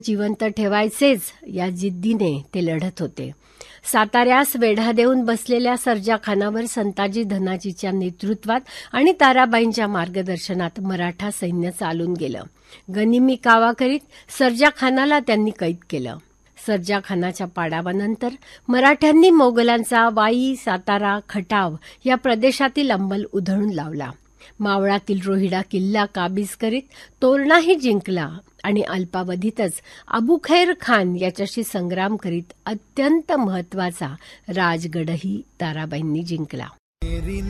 जिवंत ठेवायचेच या जिद्दीने ते लढत होते. साताऱ्यास वेढा देऊन बसलेल्या सर्जाखानावर संताजी धनाजीच्या नेतृत्वात आणि ताराबाईंच्या मार्गदर्शनात मराठा सैन्य चालून गेलं. गनिमी कावा करीत सर्जाखानाला त्यांनी कैद केलं. सर्जाखानाच्या पाडावानंतर मराठ्यांनी मोगलांचा वाई, सातारा, खटाव या प्रदेशातील अंमल उधळून लावला. मावळातील रोहिडा किल्ला काबीज करीत तोरणाही जिंकला आणि अल्पावधीतच अबुखैर खान याच्याशी संग्राम करीत अत्यंत महत्वाचा राजगडही ताराबाईंनी जिंकला.